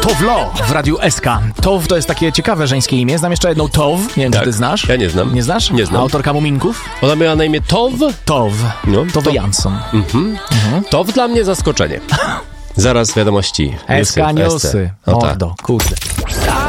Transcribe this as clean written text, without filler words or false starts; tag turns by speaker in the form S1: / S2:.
S1: Towlo w Radiu SK. Tow to jest takie ciekawe żeńskie imię. Znam jeszcze jedną Tow. Nie wiem, czy ty znasz?
S2: Ja nie znam.
S1: Nie znasz?
S2: Nie znam.
S1: Autorka Muminków?
S2: Ona miała na imię Tow?
S1: Tow.
S2: No,
S1: Towy Jansson.
S2: Tow dla mnie zaskoczenie. Zaraz wiadomości.
S1: SK Newsy.
S2: No tak.
S1: Mordo, kurde.